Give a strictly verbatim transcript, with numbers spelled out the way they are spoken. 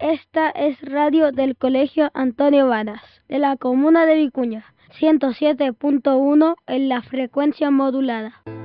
Esta es radio del Colegio Antonio Varas, de la comuna de Vicuña, ciento siete punto uno en la frecuencia modulada.